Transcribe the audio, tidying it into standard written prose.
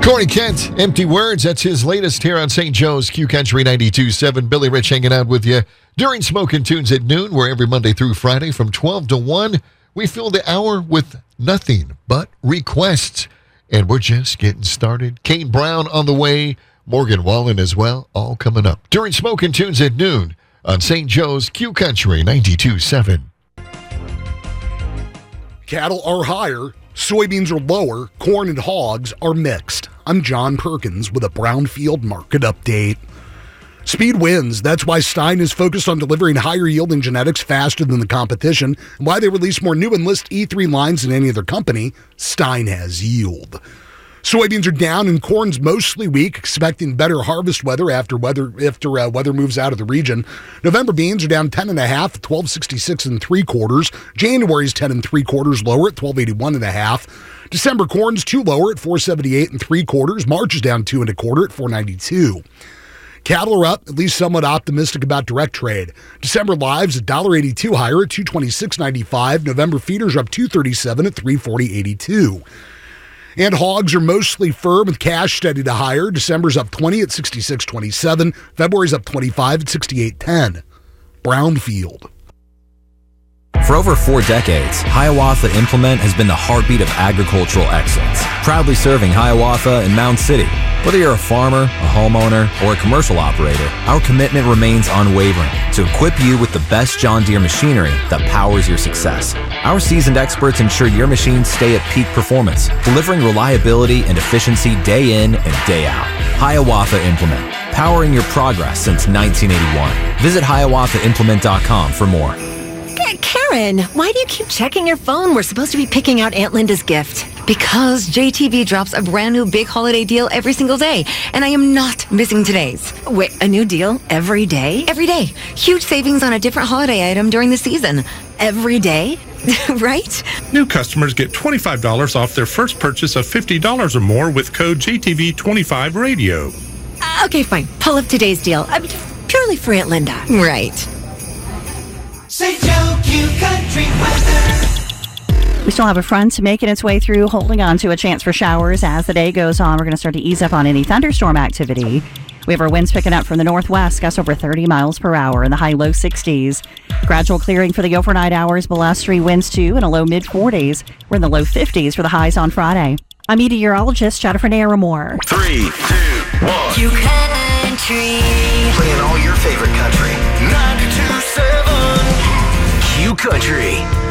Corey Kent, Empty Words. That's his latest here on St. Joe's Q Country 92.7. Billy Rich hanging out with you during Smokin' Tunes at noon, where every Monday through Friday from 12 to 1, we fill the hour with nothing but requests. And we're just getting started. Kane Brown on the way, Morgan Wallen as well, all coming up during Smokin' Tunes at noon on St. Joe's Q Country 92.7. Cattle are higher, soybeans are lower, corn and hogs are mixed. I'm John Perkins with a Brownfield market update. Speed wins. That's why Stein is focused on delivering higher yielding genetics faster than the competition, and why they release more new Enlist E3 lines than any other company. Stein has yield. Soybeans are down and corn's mostly weak, expecting better harvest weather after weather moves out of the region. November beans are down 10.5 at 12.66 3/4. January's 10 3/4 lower at 12.81.5. December corn's 2 lower at 4.78 3/4. March is down 2 1/4 at 4.92. Cattle are up, at least somewhat optimistic about direct trade. December lives $1.82 higher at 226.95. November feeders are up 2.37 at 340.82. And hogs are mostly firm with cash steady to higher. December's up 20 at 66.27. February's up 25 at 68.10. Brownfield. For over 4 decades, Hiawatha Implement has been the heartbeat of agricultural excellence, proudly serving Hiawatha and Mound City. Whether you're a farmer, a homeowner, or a commercial operator, our commitment remains unwavering to equip you with the best John Deere machinery that powers your success. Our seasoned experts ensure your machines stay at peak performance, delivering reliability and efficiency day in and day out. Hiawatha Implement, powering your progress since 1981. Visit HiawathaImplement.com for more. Karen, why do you keep checking your phone? We're supposed to be picking out Aunt Linda's gift. Because JTV drops a brand new big holiday deal every single day, and I am not missing today's. Wait, a new deal every day? Every day. Huge savings on a different holiday item during the season. Every day? Right? New customers get $25 off their first purchase of $50 or more with code JTV25Radio. Okay, fine. Pull up today's deal. Purely for Aunt Linda. Right. St. Joe Q Country weather. We still have a front making its way through, holding on to a chance for showers as the day goes on. We're going to start to ease up on any thunderstorm activity. We have our winds picking up from the northwest, gusts over 30 miles per hour in the high-low 60s. Gradual clearing for the overnight hours, blustery winds too in the low mid-40s. We're in the low 50s for the highs on Friday. I'm meteorologist Jennifer Naramore. 3, 2, 1. Q Country. Playing all your favorite country. 92.7 Q Country.